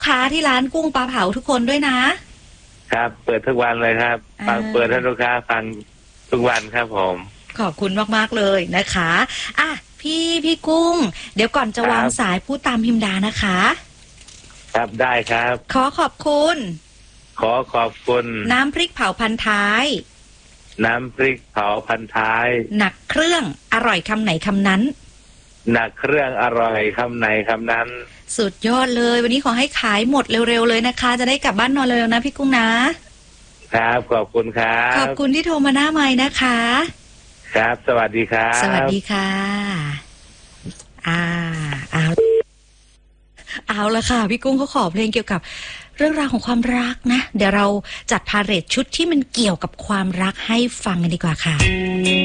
ค้าที่ร้านกุ้งปลาเผาทุกคนด้วยนะครับเปิดทุกวันเลยครับฟังเปิดให้ลูกค้าฟังทุกวันครับผมขอบคุณมากๆเลยนะคะอ่ะพี่กุ้งเดี๋ยวก่อนจะวางสายพูดตามพิมดานะคะครับได้ครับขอบคุณน้ำพริกเผาพันท้ายน้ำพริกเผาพันท้ายหนักเครื่องอร่อยคำไหนคำนั้นหนักเครื่องอร่อยคำไหนคำนั้นสุดยอดเลยวันนี้ขอให้ขายหมดเร็วๆเลยนะคะจะได้กลับบ้านนอนเร็วๆนะพี่กุ้งนะครับขอบคุณครับขอบคุณที่โทรมาหน้าไมค์นะคะครับสวัสดีครับสวัสดีค่ะเอาละค่ะพี่กุ้งเขาขอเพลงเกี่ยวกับเรื่องราวของความรักนะเดี๋ยวเราจัดพาเหรดชุดที่มันเกี่ยวกับความรักให้ฟังกันดีกว่าค่ะ